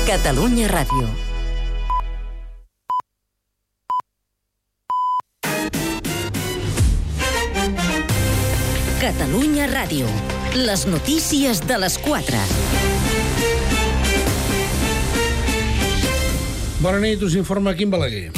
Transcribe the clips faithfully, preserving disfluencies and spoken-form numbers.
Catalunya Ràdio. Catalunya Ràdio. Les notícies de les quatre. Bona nit, us informa Quim Balaguer.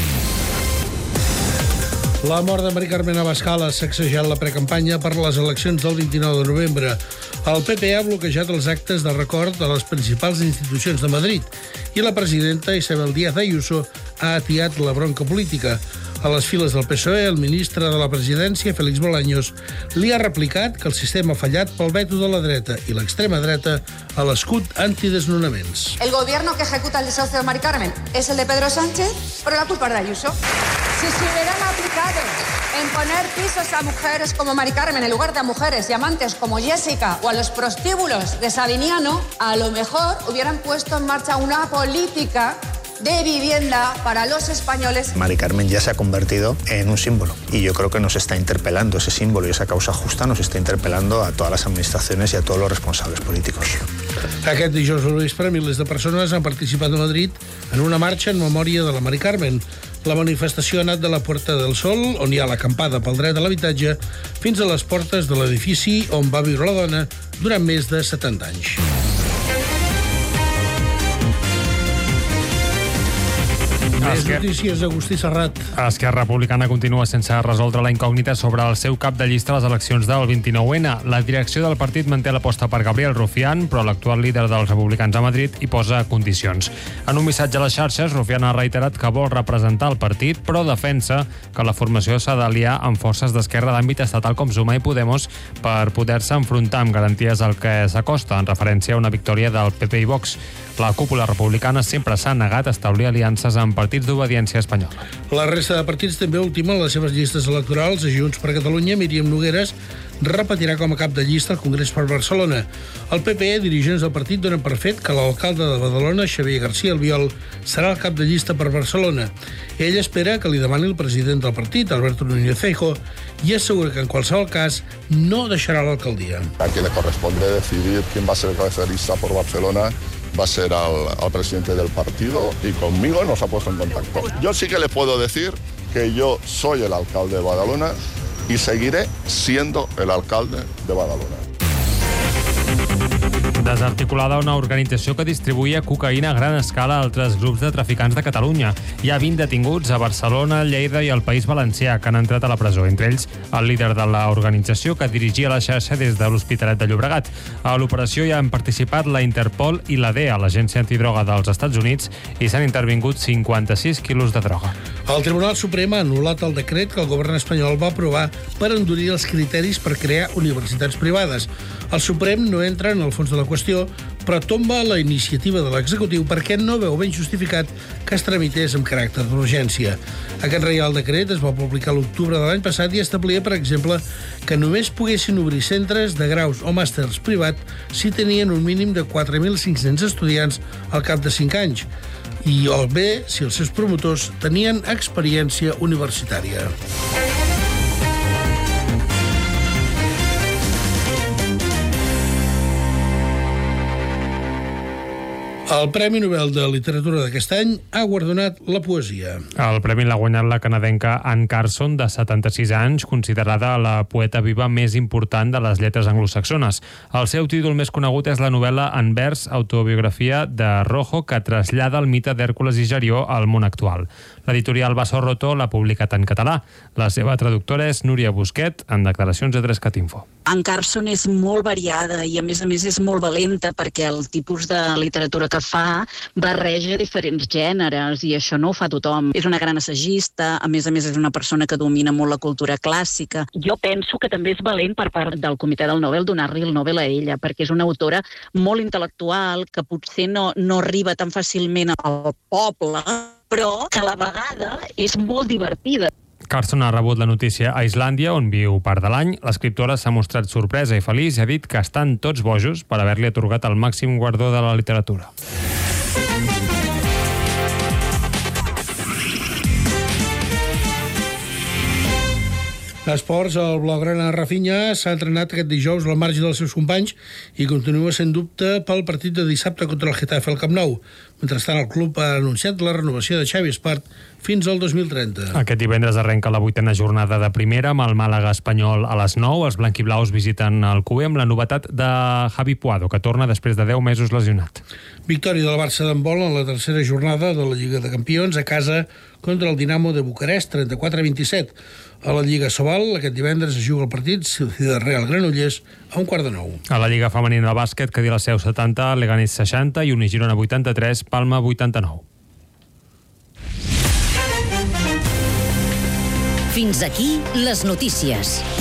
La mort de Mari Carmen Abascal ha sacsejat la precampanya per les eleccions del vint-i-nou de novembre. El P P ha bloquejat els actes de record de les principals institucions de Madrid i la presidenta Isabel Díaz Ayuso ha atiat la bronca política. A les files del P S O E, el ministre de la presidència, Félix Bolaños, li ha replicat que el sistema ha fallat pel veto de la dreta i l'extrema dreta a l'escut antidesnonaments. El gobierno que ejecuta el desahucio de Mari Carmen es el de Pedro Sánchez, pero la culpa es de Ayuso. Si se hubieran aplicado en poner pisos a mujeres como Mari Carmen en lugar de a mujeres y amantes como Jessica o a los prostíbulos de Sabiniano, a lo mejor hubieran puesto en marcha una política de vivienda para los españoles. Mari Carmen ya se ha convertido en un símbolo y yo creo que nos está interpelando ese símbolo y esa causa justa nos está interpelando a todas las administraciones y a todos los responsables políticos. Aquest dijous al vespre, milers de persones han participat a Madrid en una marxa en memòria de la Mari Carmen. La manifestació ha anat de la Puerta del Sol, on hi ha l'acampada pel dret a l'habitatge, fins a les portes de l'edifici on va viure la dona durant més de setanta anys. Més notícies, Agustí Serrat. Esquerra Republicana continua sense resoldre la incògnita sobre el seu cap de llista a les eleccions del vint-i-nou ene. La direcció del partit manté l'aposta per Gabriel Rufián, però l'actual líder dels republicans a Madrid hi posa condicions. En un missatge a les xarxes, Rufián ha reiterat que vol representar el partit, però defensa que la formació s'ha d'aliar amb forces d'esquerra d'àmbit estatal com Suma i Podemos per poder-se enfrontar amb garanties al que s'acosta, en referència a una victòria del P P i Vox. La cúpula republicana sempre s'ha negat a establir aliances amb partits d'obediència espanyola. La resta de partits també ultimen les seves llistes electorals. A Junts per Catalunya, Míriam Nogueres repetirà com a cap de llista al Congrés per Barcelona. El P P, dirigents del partit, donen per fet que l'alcalde de Badalona, Xavier García Albiol, serà el cap de llista per Barcelona. Ell espera que li demani el president del partit, Alberto Núñez Feijóo, i assegura que en qualsevol cas no deixarà l'alcaldia. A quien le corresponde decidir quién va a ser el cabeza de lista por Barcelona va a ser al, al presidente del partido y conmigo nos ha puesto en contacto. Yo sí que le puedo decir que yo soy el alcalde de Badalona y seguiré siendo el alcalde de Badalona. Desarticulada una organització que distribuïa cocaïna a gran escala a altres grups de traficants de Catalunya. Hi ha vint detinguts a Barcelona, Lleida i el País Valencià que han entrat a la presó, entre ells el líder de l'organització que dirigia la xarxa des de l'Hospitalet de Llobregat. A l'operació hi han participat la Interpol i la D E A, l'Agència Antidroga dels Estats Units, i s'han intervingut cinquanta-sis quilos de droga. El Tribunal Suprem ha anul·lat el decret que el govern espanyol va aprovar per endurir els criteris per crear universitats privades. El Suprem no entra en el fons de la qüestió, però tomba la iniciativa de l'executiu perquè no veu ben justificat que es tramités amb caràcter d'urgència. Aquest reial decret es va publicar a l'octubre de l'any passat i establia, per exemple, que només poguessin obrir centres de graus o màsters privats si tenien un mínim de quatre mil cinc-cents estudiants al cap de cinc anys, i o bé si els seus promotors tenien experiència universitària. El Premi Nobel de Literatura d'aquest any ha guardonat la poesia. El premi l'ha guanyat la canadenca Anne Carson, de setanta-sis anys, considerada la poeta viva més important de les lletres anglosaxones. El seu títol més conegut és la novel·la en vers, autobiografia de Rojo, que trasllada el mite d'Hèrcules i Gerió al món actual. L'editorial Basso Roto l'ha publicat en català. La seva traductora és Núria Busquet, en declaracions a Trescatinfo. Anne Carson és molt variada i, a més a més, és molt valenta perquè el tipus de literatura que fa barreja diferents gèneres i això no ho fa tothom. És una gran assagista, a més a més és una persona que domina molt la cultura clàssica. Jo penso que també és valent per part del Comitè del Nobel donar-li el Nobel a ella, perquè és una autora molt intel·lectual que potser no, no arriba tan fàcilment al poble, però que a la vegada és molt divertida. Carson ha rebut la notícia a Islàndia, on viu part de l'any. L'escriptora s'ha mostrat sorpresa i feliç i ha dit que estan tots bojos per haver-li atorgat el màxim guardó de la literatura. Esports, el blaugrana Rafinha s'ha entrenat aquest dijous al marge dels seus companys i continua sent dubte pel partit de dissabte contra el Getafe al Camp Nou. Mentrestant, el club ha anunciat la renovació de Xavi Espart fins al dos mil trenta. Aquest divendres arrenca la vuitena jornada de primera amb el Màlaga Espanyol a les nou. Els blanquiblaus visiten el Cué amb la novetat de Javi Puado, que torna després de deu mesos lesionat. Victòria del Barça d'handbol en la tercera jornada de la Lliga de Campions a casa contra el Dinamo de Bucarest, trenta-quatre a vint-i-set. A la Lliga Sobal, aquest divendres es juga el partit Ciudad Real Granollers a un quart de nou. A la Lliga Femenina de Bàsquet, Cadí la Seu setanta, Leganés seixanta i Unigirona vuitanta-tres, Palma vuitanta-nou. Fins aquí les notícies.